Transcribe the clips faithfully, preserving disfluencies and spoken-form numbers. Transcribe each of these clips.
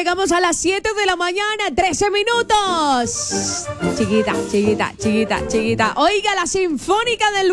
llegamos a las siete de la mañana, trece minutos. Chiquita, chiquita, chiquita, chiquita. Oiga, la Sinfónica del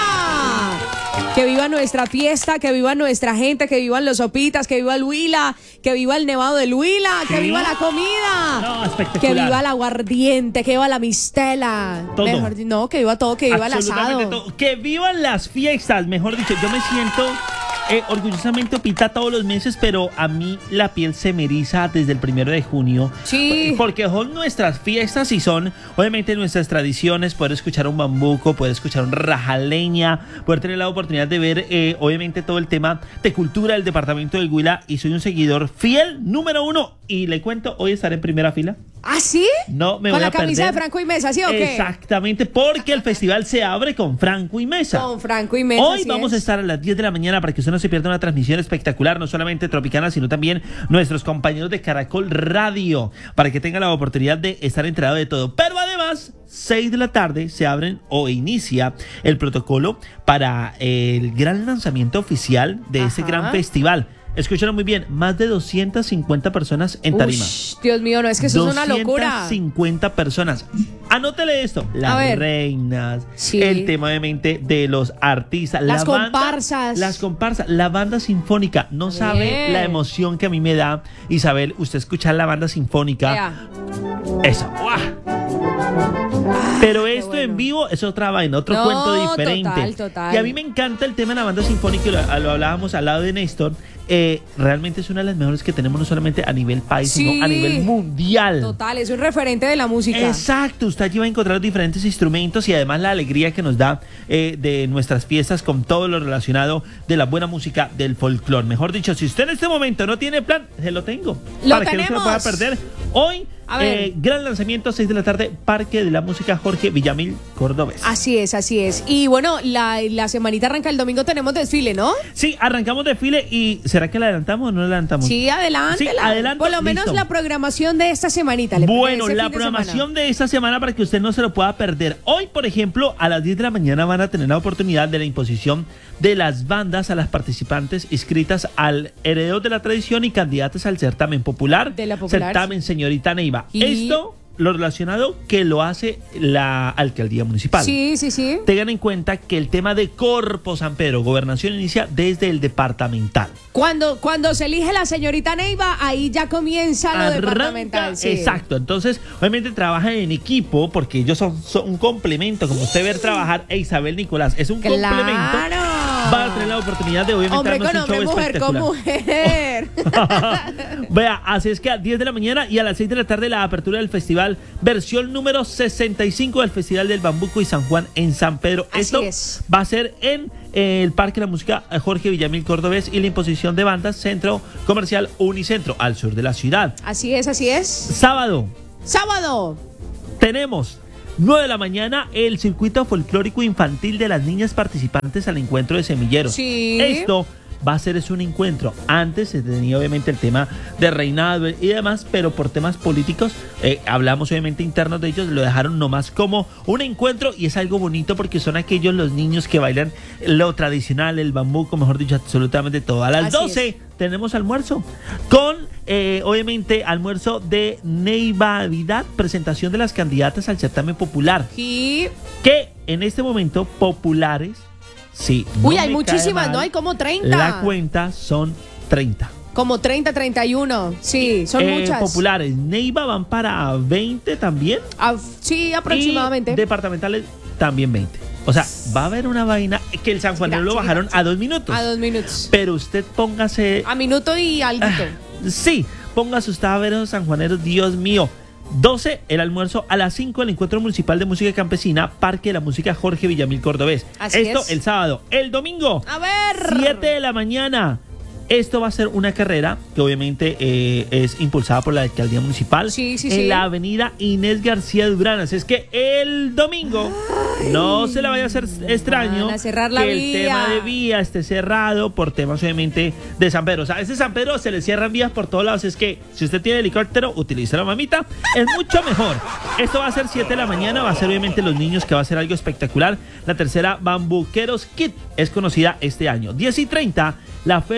Huila. Que viva nuestra fiesta, que viva nuestra gente, que vivan los sopitas, que viva el Huila, que viva el nevado del Huila, ¿sí? Que viva la comida. No, espectacular. Que viva el aguardiente, que viva la mistela. Todo. Mejor, no, que viva todo, que viva el asado. Todo. Que vivan las fiestas, mejor dicho. Yo me siento eh, orgullosamente opita todos los meses, pero a mí la piel se me eriza desde el primero de junio. Sí. Porque son nuestras fiestas y son, obviamente, nuestras tradiciones. Poder escuchar un bambuco, poder escuchar un rajaleña, poder tener la oportunidad de ver, eh, obviamente, todo el tema de cultura del departamento del Huila. Y soy un seguidor fiel, número uno. Y le cuento, hoy estaré en primera fila. ¿Ah, sí? No me voy a perder. Con la camisa de Franco y Mesa, ¿sí o qué? Exactamente, porque el festival se abre con Franco y Mesa. Con Franco y Mesa. Hoy vamos es. a estar a las diez de la mañana para que usted no se pierda una transmisión espectacular, no solamente Tropicana, sino también nuestros compañeros de Caracol Radio, para que tenga la oportunidad de estar enterado de todo. Pero además, seis de la tarde se abren o inicia el protocolo para el gran lanzamiento oficial de Ajá. ese gran festival. Escúchenlo muy bien, más de doscientas cincuenta personas en tarima. Ush, Dios mío, no, es que eso es una locura. doscientas cincuenta personas. Anótele esto, las reinas, sí. el tema obviamente de los artistas, las la comparsas. Banda, las comparsas, la banda sinfónica. No bien. sabe la emoción que a mí me da, Isabel, usted escuchar la banda sinfónica. Yeah. Eso. Ah, Pero esto bueno. en vivo es otra vaina, otro no, cuento diferente. Total, total. Y a mí me encanta el tema de la banda sinfónica, lo, lo hablábamos al lado de Néstor. Eh, realmente es una de las mejores que tenemos, no solamente a nivel país, sí. sino a nivel mundial. Total, es un referente de la música. Exacto, usted allí va a encontrar los diferentes instrumentos y además la alegría que nos da eh, de nuestras fiestas con todo lo relacionado de la buena música del folclore. Mejor dicho, si usted en este momento no tiene plan, se lo tengo. Lo para tenemos. que no se lo pueda perder. Hoy, eh, gran lanzamiento, seis de la tarde, Parque de la Música Jorge Villamil Cordobés. Así es, así es. Y bueno, la, la semanita arranca el domingo, tenemos desfile, ¿no? Sí, arrancamos desfile y ¿será que la adelantamos o no la adelantamos? Sí, adelante. Sí, adelante. Por lo menos listo. La programación de esta semanita. Bueno, de la programación de, de esta semana para que usted no se lo pueda perder. Hoy, por ejemplo, a las diez de la mañana van a tener la oportunidad de la imposición de las bandas a las participantes inscritas al Herederos de la Tradición y candidatas al certamen popular. De la popular. Certamen Señorita Neiva. Y... Esto... lo relacionado que lo hace la alcaldía municipal. Sí, sí, sí. Tengan en cuenta que el tema de Corpo San Pedro, gobernación inicia desde el departamental. Cuando, cuando se elige la señorita Neiva, ahí ya comienza lo Arranca, departamental. Sí. Exacto. Entonces, obviamente trabajan en equipo porque ellos son, son un complemento. Como usted ver trabajar a Isabel Nicolás, es un claro. complemento. Va a tener la oportunidad de obviamente hombre darnos con un hombre, show mujer espectacular. Con mujer. Vea, así es que a diez de la mañana y a las seis de la tarde la apertura del festival, versión número sesenta y cinco del Festival del Bambuco y San Juan en San Pedro. Así Esto es. va a ser en eh, el Parque de la Música Jorge Villamil Cordobés y la imposición de bandas Centro Comercial Unicentro al sur de la ciudad. Así es, así es. Sábado. Sábado. Tenemos nueve de la mañana, el circuito folclórico infantil de las niñas participantes al encuentro de semilleros. Sí. Esto va a ser es un encuentro. Antes se tenía obviamente el tema de reinado y demás, pero por temas políticos, eh, hablamos obviamente internos de ellos, lo dejaron nomás como un encuentro y es algo bonito porque son aquellos los niños que bailan lo tradicional, el bambuco, mejor dicho, absolutamente todo. A las Así doce es. Tenemos almuerzo con, eh, obviamente, almuerzo de Neivavidad, presentación de las candidatas al certamen popular. Sí. Que en este momento populares, sí. Uy, no hay muchísimas, mal, ¿no? Hay como treinta. La cuenta son treinta. Como treinta, treinta y uno. Sí, son eh, muchas. Populares. Neiva van para veinte también. Ah, sí, aproximadamente. Y departamentales también veinte. O sea, va a haber una vaina que el San Juanero lo bajaron a dos minutos. A dos minutos. Pero usted póngase... A minuto y alguito. Ah, sí, póngase usted a ver esos sanjuaneros, Dios mío. doce, el almuerzo. A las cinco, el encuentro municipal de música campesina, Parque de la Música Jorge Villamil Cordobés. Así Esto es. El sábado. El domingo, a ver, siete de la mañana. Esto va a ser una carrera que obviamente eh, es impulsada por la alcaldía municipal. Sí, sí, en sí. la avenida Inés García Durán. Así es que el domingo, ay, no se le vaya a hacer extraño van a cerrar la que vía. el tema de vía esté cerrado por temas obviamente de San Pedro. O sea, a ese San Pedro se le cierran vías por todos lados. Es que si usted tiene helicóptero, utilice la mamita. Es mucho mejor. Esto va a ser siete de la mañana. Va a ser obviamente los niños, que va a ser algo espectacular. La tercera Bambuqueros Kit es conocida este año. diez y treinta, la feria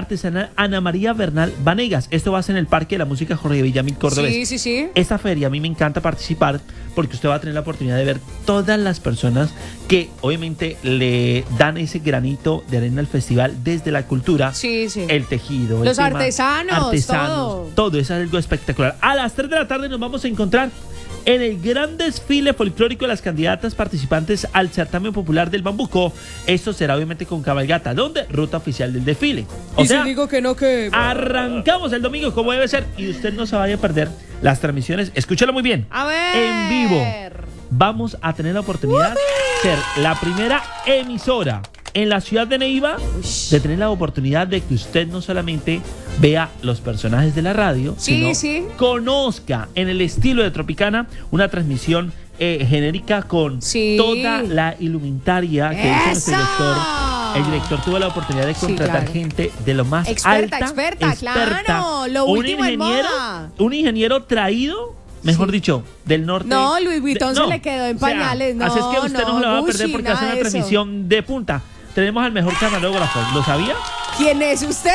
Artesanal Ana María Bernal Vanegas. Esto va a ser en el Parque de la Música Jorge Villamil Cordobés. Sí, sí, sí. Esta feria a mí me encanta participar porque usted va a tener la oportunidad de ver todas las personas que obviamente le dan ese granito de arena al festival desde la cultura, Sí, sí. el tejido, el Los tema, artesanos, artesanos, todo. todo es algo espectacular. A las tres de la tarde nos vamos a encontrar en el gran desfile folclórico de las candidatas participantes al certamen popular del Bambuco. Esto será obviamente con cabalgata, donde ruta oficial del desfile. O y sea, si digo que no, que... arrancamos el domingo como debe ser y usted no se vaya a perder las transmisiones. Escúchalo muy bien. A ver. En vivo. Vamos a tener la oportunidad de ser la primera emisora en la ciudad de Neiva Ush. de tener la oportunidad de que usted no solamente vea los personajes de la radio, Sí, sino sí. conozca en el estilo de Tropicana una transmisión eh, genérica con Sí. toda la indumentaria que hizo nuestro ¡Eso! director. El director tuvo la oportunidad de Sí, contratar claro. gente de lo más Experta, alta, experta, claro, lo un último en ingeniero, moda. un ingeniero traído, mejor Sí. dicho, del norte. No, Louis Vuitton de- se le quedó en o sea, pañales, no, así es que usted no, no, se lo va a Gucci, perder porque hace nada una de eso. transmisión de punta. Tenemos al mejor camarógrafo, ¿lo sabía? ¿Quién es usted?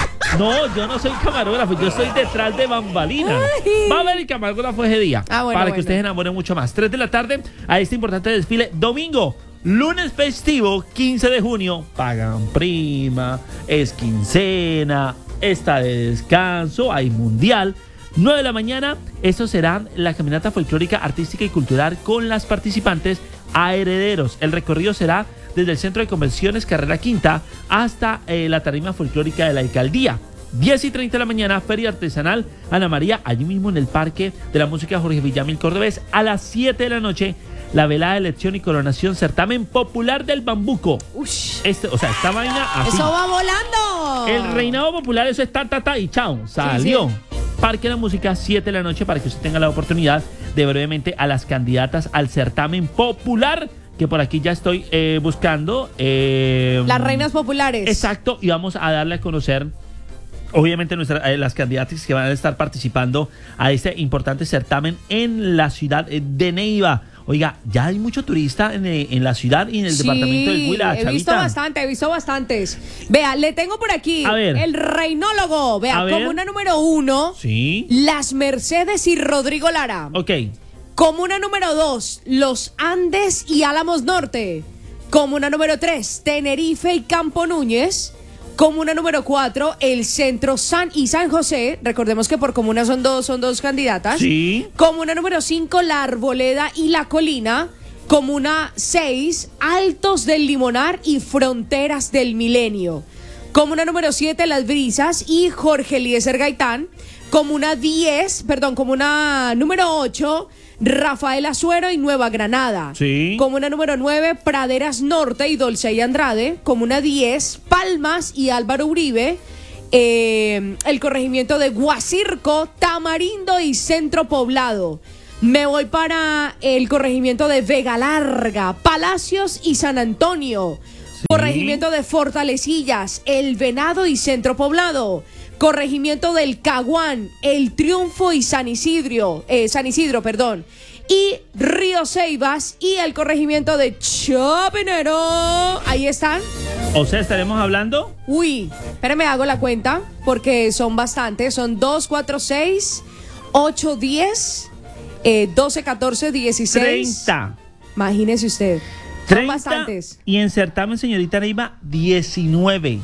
No, yo no soy camarógrafo, yo estoy detrás de bambalinas. Ay. Va a ver el camarógrafo ese día. Ah, bueno, para que bueno. ustedes enamoren mucho más. tres de la tarde a este importante desfile. Domingo, lunes festivo, quince de junio. Pagan prima, es quincena, está de descanso, hay mundial. nueve de la mañana, esto será la caminata folclórica, artística y cultural con las participantes a Herederos. El recorrido será desde el Centro de Convenciones Carrera Quinta hasta eh, la tarima folclórica de la alcaldía. diez y treinta de la mañana, Feria Artesanal Ana María, allí mismo en el Parque de la Música Jorge Villamil Cordobés. A las siete de la noche, la velada de elección y coronación, certamen popular del Bambuco. Ush, Este, o sea, esta vaina así. eso va volando. El reinado popular, eso es ta, ta, ta y chao, salió. sí. Parque de la Música, siete de la noche, para que usted tenga la oportunidad de ver obviamente a las candidatas al certamen popular, que por aquí ya estoy eh, buscando. eh, Las reinas populares. Exacto, y vamos a darle a conocer obviamente nuestra, eh, las candidatas que van a estar participando a este importante certamen en la ciudad de Neiva. Oiga, ya hay mucho turista en, eh, en la ciudad y en el Sí, departamento del Huila, he visto Chavita. bastante, he visto bastantes. Vea, le tengo por aquí A ver. el reinólogo. Vea, A ver. comuna número uno, Sí, Las Mercedes y Rodrigo Lara. ok. Comuna número dos, Los Andes y Álamos Norte. Comuna número tres, Tenerife y Campo Núñez. Comuna número cuatro, el Centro San y San José. Recordemos que por comuna son dos, son dos candidatas. Sí. Comuna número cinco, La Arboleda y La Colina. Comuna seis, Altos del Limonar y Fronteras del Milenio. Comuna número siete, Las Brisas y Jorge Eliezer Gaitán. Comuna diez, perdón, comuna número ocho, Rafael Azuero y Nueva Granada. Sí. Comuna número nueve, Praderas Norte y Dolce y Andrade. Comuna diez, Palmas y Álvaro Uribe. Eh, el corregimiento de Guacirco, Tamarindo y Centro Poblado. Me voy para el corregimiento de Vega Larga, Palacios y San Antonio. Sí. Corregimiento de Fortalecillas, El Venado y Centro Poblado. Corregimiento del Caguán, El Triunfo y San Isidro, eh, San Isidro, perdón. Y Río Ceibas y el corregimiento de Chapinero. Ahí están. O sea, estaremos hablando. Uy, espérame, hago la cuenta porque son bastantes. Son dos, cuatro, seis, ocho, diez, eh, doce, catorce, dieciséis. treinta. Imagínese usted. Son treinta. bastantes. Y en certamen, señorita Neiva, diecinueve.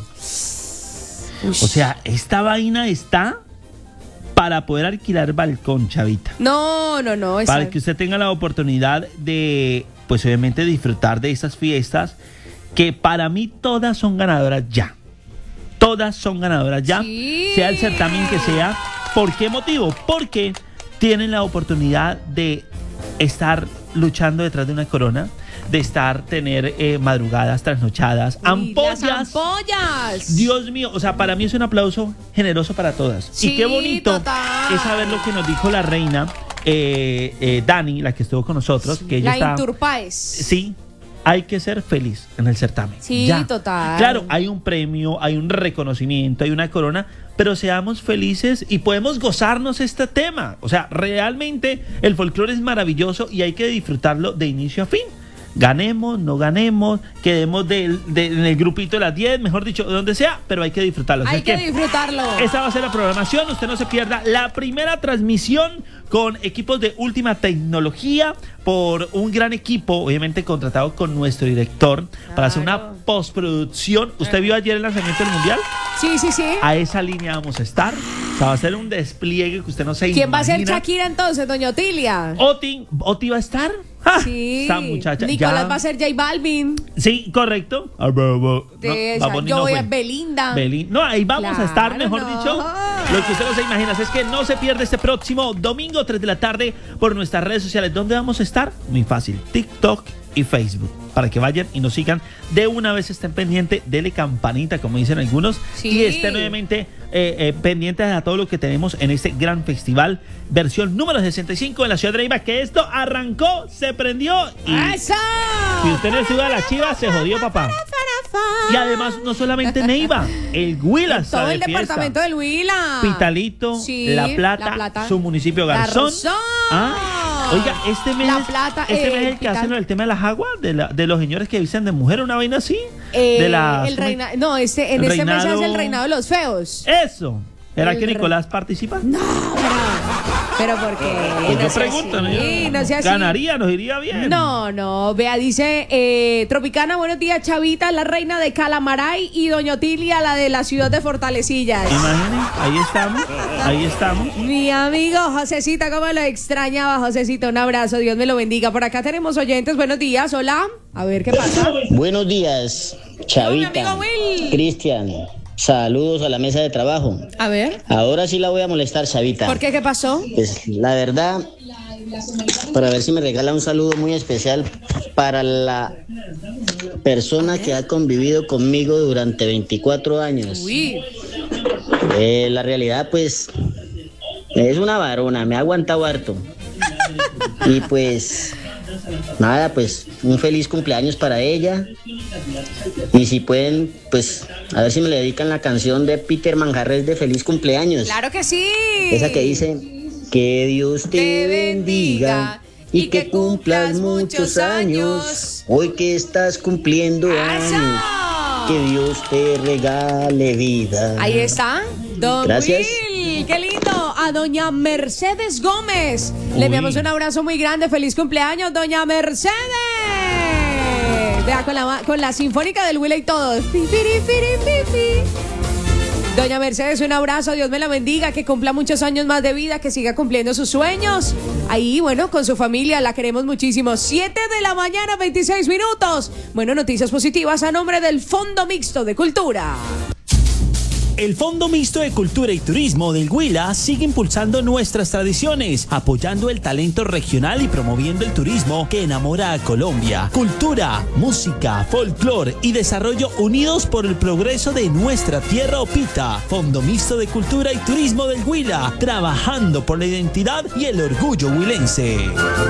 O sea, esta vaina está para poder alquilar balcón, Chavita. No, no, no. Para exacto. que usted tenga la oportunidad de, pues obviamente, disfrutar de estas fiestas, que para mí todas son ganadoras ya. Todas son ganadoras ya, Sí. sea el certamen que sea. ¿Por qué motivo? Porque tienen la oportunidad de estar luchando detrás de una corona, de estar, tener eh, madrugadas trasnochadas, Uy, ampollas. las ampollas. Dios mío, o sea, para mí es un aplauso generoso para todas. Sí, y qué bonito total. es saber lo que nos dijo la reina eh, eh, Dani, la que estuvo con nosotros, que ella La está. Inturpaes. Sí, hay que ser feliz en el certamen. Sí, Ya. total. Claro, hay un premio, hay un reconocimiento, hay una corona, pero seamos felices y podemos gozarnos este tema. O sea, realmente el folclore es maravilloso y hay que disfrutarlo de inicio a fin. ganemos, no ganemos, quedemos de, de, en el grupito de las diez, mejor dicho, de donde sea, pero hay que disfrutarlo. Hay Así que, que disfrutarlo. esa va a ser la programación, usted no se pierda la primera transmisión con equipos de última tecnología por un gran equipo, obviamente contratado con nuestro director claro. para hacer una postproducción. ¿Usted vio ayer el lanzamiento del Mundial? Sí, sí, sí. A esa línea vamos a estar. O sea, va a ser un despliegue que usted no se ¿Quién imagina. va a ser Shakira entonces, doña Otilia? Oti, Oti va a estar. ¡Ah! Sí. Esa muchacha. Nicolás ya. va a ser J Balvin. Sí, correcto. No, Esa, yo voy a Belinda. Belin- no, ahí vamos claro, a estar, mejor no. dicho. Lo que usted no se imagina es que no se pierde este próximo domingo, tres de la tarde, por nuestras redes sociales. ¿Dónde vamos a estar? Muy fácil. TikTok y Facebook. Para que vayan y nos sigan de una vez, estén pendientes, dele campanita, como dicen algunos, sí. y estén nuevamente eh, eh, pendientes a todo lo que tenemos en este gran festival, versión número sesenta y cinco en la ciudad de Neiva, que esto arrancó, se prendió y ¡eso! Si usted no suda a la Chiva, se jodió, papá. Y además, no solamente Neiva, el Huila está todo de el fiesta. departamento del Huila. Pitalito, sí, la, Plata, La Plata, su municipio Garzón. Garzón. Ah, oiga, este mes, La Plata, este eh, mes es el que Pital. hacen el tema de las aguas, de, la, de los señores que visten de mujer, una vaina así. Eh, de las, el reina, no, este, en el este mes se reinado- hace el reinado de los feos. Eso. ¿Era El que re- Nicolás participa? No, pero, pero ¿por qué? Pues no yo sea pregunto, así, ¿no? no sea así. Ganaría, nos iría bien. No, no, vea, dice eh, Tropicana, buenos días, Chavita, la reina de Calamaray y Doña Otilia, la de la ciudad de Fortalecillas. Imaginen, ahí estamos, ahí estamos. Mi amigo Josecita, cómo lo extrañaba, Josecita, un abrazo, Dios me lo bendiga. Por acá tenemos oyentes, buenos días, hola, a ver qué pasa. Buenos días, Chavita, mi amigo Will. Cristian, saludos a la mesa de trabajo. A ver, Ahora sí la voy a molestar, Chavita. ¿por qué? ¿Qué pasó? Pues la verdad, para ver si me regala un saludo muy especial para la persona que ha convivido conmigo durante veinticuatro años. Uy, Eh, la realidad, pues, es una varona, me ha aguantado harto. Y pues, nada, pues, un feliz cumpleaños para ella. Y si pueden, pues, a ver si me le dedican la canción de Peter Manjarres de Feliz Cumpleaños. claro que sí. Esa que dice, que Dios te, Te bendiga y que cumplas muchos años. Hoy que estás cumpliendo ¡Eso! años, que Dios te regale vida. Ahí está, don Gracias. Will, qué lindo. A doña Mercedes Gómez le Uy. enviamos un abrazo muy grande, feliz cumpleaños, doña Mercedes. Vea, con la, con la sinfónica del Will y todo. Pi, piri, piri, pi, pi. Doña Mercedes, un abrazo, Dios me la bendiga, que cumpla muchos años más de vida, que siga cumpliendo sus sueños. Ahí, bueno, con su familia, la queremos muchísimo. siete de la mañana, veintiséis minutos. Bueno, noticias positivas a nombre del Fondo Mixto de Cultura. El Fondo Mixto de Cultura y Turismo del Huila sigue impulsando nuestras tradiciones, apoyando el talento regional y promoviendo el turismo que enamora a Colombia. Cultura, música, folclor y desarrollo unidos por el progreso de nuestra tierra Opita. Fondo Mixto de Cultura y Turismo del Huila, trabajando por la identidad y el orgullo huilense.